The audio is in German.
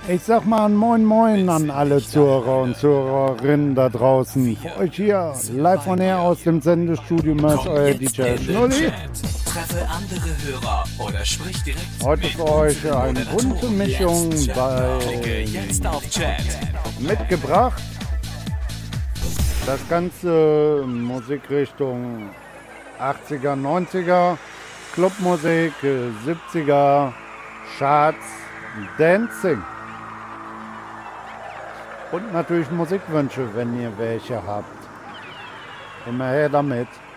Ich sag mal ein Moin Moin an alle Zuhörer und Zuhörerinnen da draußen. Für euch hier live on air aus dem Sendestudio Mörs, euer DJ Schnulli. Treffe andere Hörer oder sprich direkt Heute für euch eine bunte Mischung Klicke jetzt auf Chat. mitgebracht. Das ganze Musikrichtung 80er, 90er, Clubmusik, 70er, Charts, Dancing. Und natürlich Musikwünsche, wenn ihr welche habt. Immer her damit.